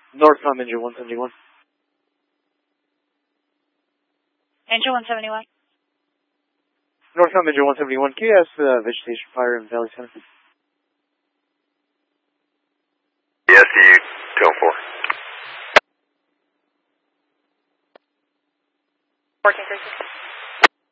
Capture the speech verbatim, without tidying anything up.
Northbound engine one seventy-one. Engine one seventy-one. Northbound engine one seventy-one. Can you ask the uh, vegetation fire in Valley Center? Yes, you two oh four. Working three sixty.